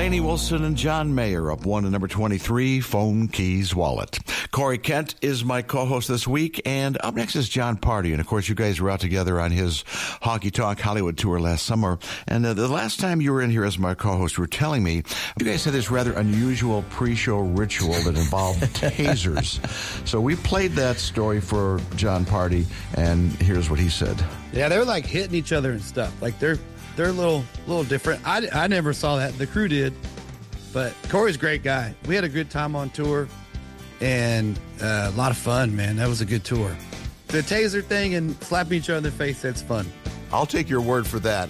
Lainey Wilson and John Mayer up 1 to number 23, Phone Keys Wallet. Corey Kent is my co-host this week, and up next is Jon Pardi. And, of course, you guys were out together on his Honky Tonk Hollywood tour last summer. And the last time you were in here as my co-host, you were telling me you guys had this rather unusual pre-show ritual that involved tasers. So we played that story for Jon Pardi, and here's what he said. Yeah, they were like hitting each other and stuff. Like they're a little different. I never saw that. The crew did. But Corey's a great guy. We had a good time on tour. And a lot of fun, man. That was a good tour. The taser thing and slapping each other in the face, that's fun. I'll take your word for that.